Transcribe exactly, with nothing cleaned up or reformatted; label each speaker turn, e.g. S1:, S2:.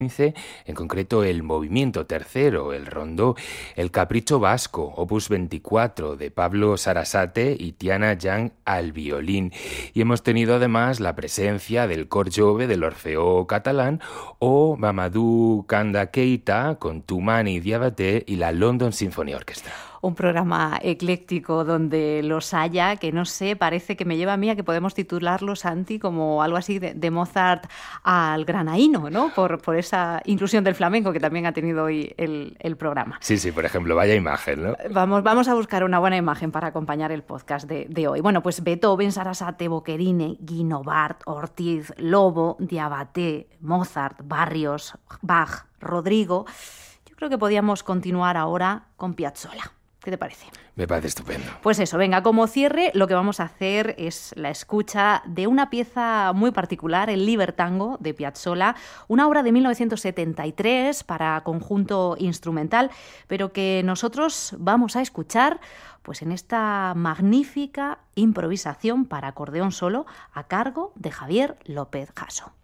S1: en concreto el movimiento tercero, el rondó, el Capricho Vasco, opus veinticuatro, de Pablo Sarasate y Tiana Yang al violín. Y hemos tenido además la presencia del Cor Jove del Orfeó Catalán o Mamadou Kanda Keita con Toumani Diabaté y la London Symphony Orchestra.
S2: Un programa ecléctico donde los haya, que no sé, parece que me lleva a mí a que podemos titularlo, Santi, como algo así de, de Mozart al granaíno, ¿no? Por, por esa inclusión del flamenco que también ha tenido hoy el, el programa.
S1: Sí, sí, por ejemplo, vaya imagen, ¿no?
S2: Vamos, vamos a buscar una buena imagen para acompañar el podcast de, de hoy. Bueno, pues Beethoven, Sarasate, Boccherini, Guinovart, Ortiz, Lobo, Diabaté, Mozart, Barrios, Bach, Rodrigo. Yo creo que podíamos continuar ahora con Piazzolla. ¿Qué te parece?
S1: Me parece estupendo.
S2: Pues eso, venga, como cierre lo que vamos a hacer es la escucha de una pieza muy particular, el Libertango de Piazzolla, una obra de mil novecientos setenta y tres para conjunto instrumental, pero que nosotros vamos a escuchar pues en esta magnífica improvisación para acordeón solo a cargo de Javier López Jasso.